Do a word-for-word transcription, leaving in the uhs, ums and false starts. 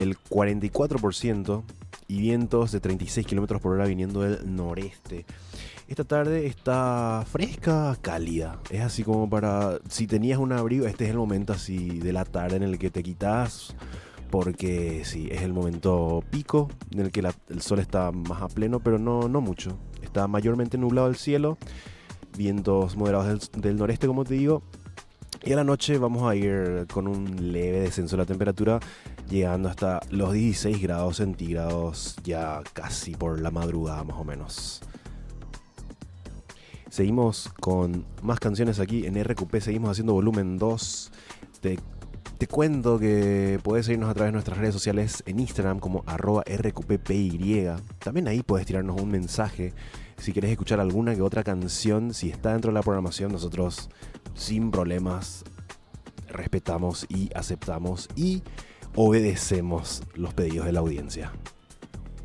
el cuarenta y cuatro por ciento y vientos de treinta y seis kilómetros por hora viniendo del noreste. Esta tarde está fresca, cálida. Es así como para, si tenías un abrigo, este es el momento así de la tarde en el que te quitas, porque sí, es el momento pico en el que la- el sol está más a pleno, pero no, no mucho. Está mayormente nublado el cielo, vientos moderados del, del noreste, como te digo. Y a la noche vamos a ir con un leve descenso de la temperatura, llegando hasta los dieciséis grados centígrados ya casi por la madrugada más o menos. Seguimos con más canciones aquí en R Q P, seguimos haciendo volumen dos. Te, te cuento que puedes seguirnos a través de nuestras redes sociales en Instagram como arroba R Q P P Y. También ahí puedes tirarnos un mensaje si quieres escuchar alguna que otra canción. Si está dentro de la programación, nosotros sin problemas respetamos y aceptamos y obedecemos los pedidos de la audiencia.